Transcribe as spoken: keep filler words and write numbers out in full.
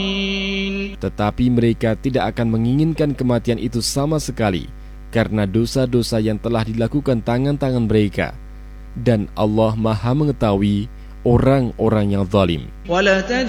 Tetapi mereka tidak akan menginginkan kematian itu sama sekali, karena dosa-dosa yang telah dilakukan tangan-tangan mereka. Dan Allah Maha mengetahui orang-orang yang zalim.